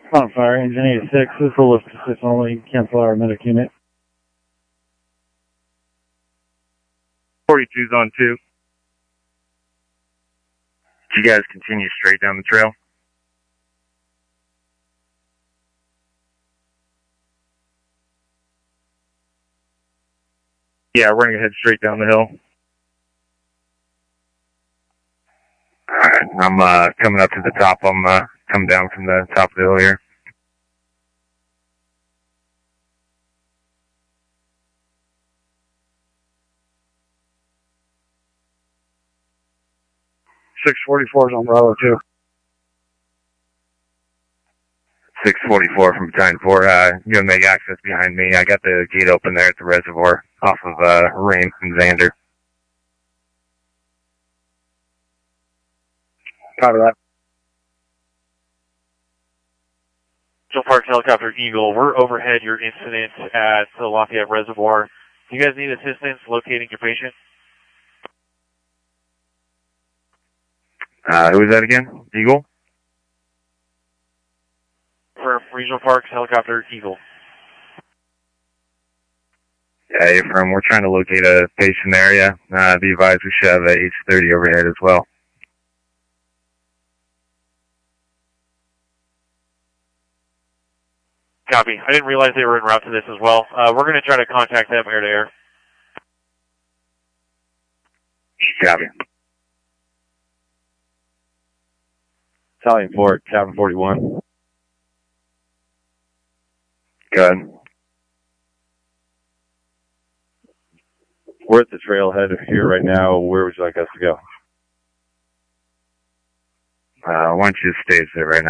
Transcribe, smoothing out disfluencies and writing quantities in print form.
On fire, engine 86, this will lift to 6 only, cancel our medic unit. 42's on 2. You guys continue straight down the trail? Yeah, we're going to head straight down the hill. Alright, I'm coming up to the top. I'm coming down from the top of the hill here. .644 is on Bravo 2. 644 from Battalion 4. You're going to make access behind me. I got the gate open there at the reservoir off of Rain and Xander. Copy that. Central Park Helicopter Eagle, we're overhead your incident at the Lafayette Reservoir. Do you guys need assistance locating your patient? Who was that again? Eagle? For Regional Parks Helicopter Eagle. Yeah, you're from. We're trying to locate a patient area. Be advised we should have a H-30 overhead as well. Copy. I didn't realize they were en route to this as well. We're going to try to contact them air to air. Copy. Battalion 4, Cabin 41. Go ahead. We're at the trailhead here right now. Where would you like us to go? Why don't you stay there right now?